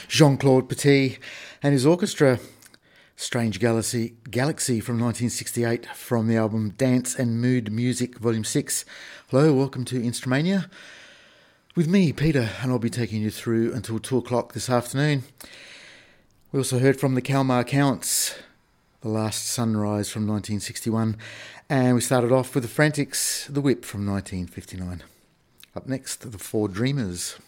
Jean-Claude Petit and his orchestra. Strange Galaxy from 1968 from the album Dance and Mood Music Volume 6. Hello, welcome to Instrumania with me, Peter, and I'll be taking you through until 2 o'clock this afternoon. We also heard from the Kalmar Counts, The Last Sunrise from 1961, and we started off with the Frantics, The Whip from 1959. Up next, The Four Dreamers.